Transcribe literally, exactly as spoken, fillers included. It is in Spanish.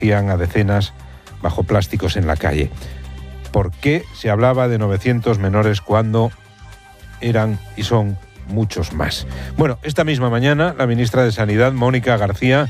a decenas bajo plásticos en la calle. ¿Por qué se hablaba de novecientos menores cuando eran y son muchos más? Bueno, esta misma mañana la ministra de Sanidad, Mónica García,